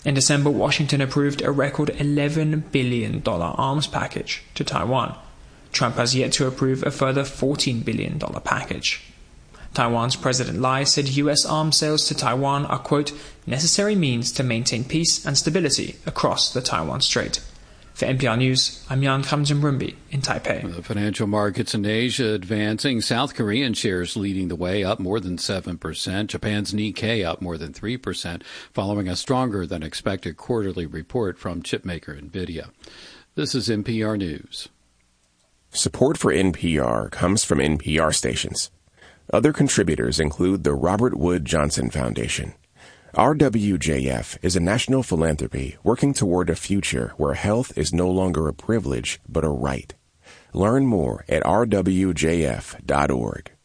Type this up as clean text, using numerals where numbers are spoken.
In December, Washington approved a record $11 billion arms package to Taiwan. Trump has yet to approve a further $14 billion package. Taiwan's President Lai said U.S. arms sales to Taiwan are, quote, necessary means to maintain peace and stability across the Taiwan Strait. For NPR News, I'm Jan Kamjimbrumbi in Taipei. The financial markets in Asia advancing. South Korean shares leading the way, up more than 7%. Japan's Nikkei up more than 3%, following a stronger than expected quarterly report from chipmaker NVIDIA. This is NPR News. Support for NPR comes from NPR stations. Other contributors include the Robert Wood Johnson Foundation. RWJF is a national philanthropy working toward a future where health is no longer a privilege but a right. Learn more at rwjf.org.